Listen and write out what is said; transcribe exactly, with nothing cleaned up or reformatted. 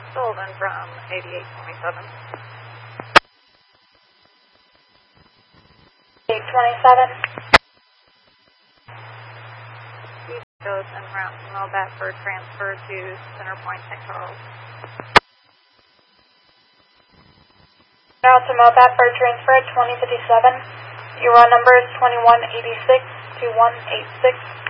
Sullivan from eighty-eight twenty-seven. eight twenty-seven. Goes en route from Mobat for transfer to Center Point, Saint Charles. Now to Mobat for transfer at twenty fifty-seven. Your run number is twenty-one eighty-six, two one eight six.